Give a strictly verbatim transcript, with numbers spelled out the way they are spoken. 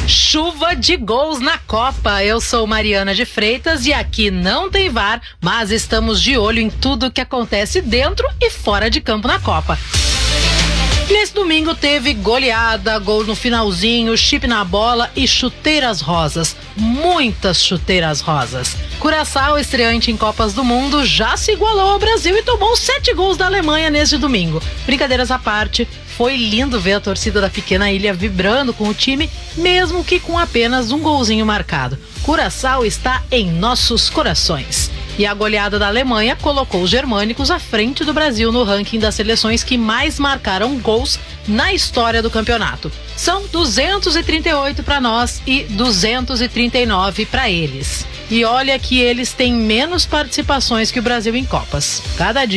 Chuva de gols na Copa. Eu sou Mariana de Freitas e aqui não tem V A R, mas estamos de olho em tudo que acontece dentro e fora de campo na Copa. Nesse domingo teve goleada, gol no finalzinho, chip na bola e chuteiras rosas. Muitas chuteiras rosas. Curaçao, estreante em Copas do Mundo, já se igualou ao Brasil e tomou sete gols da Alemanha neste domingo. Brincadeiras à parte, foi lindo ver a torcida da pequena ilha vibrando com o time, mesmo que com apenas um golzinho marcado. Curaçao está em nossos corações. E a goleada da Alemanha colocou os germânicos à frente do Brasil no ranking das seleções que mais marcaram gols na história do campeonato. São duzentos e trinta e oito para nós e duzentos e trinta e nove para eles. E olha que eles têm menos participações que o Brasil em Copas. Cada dia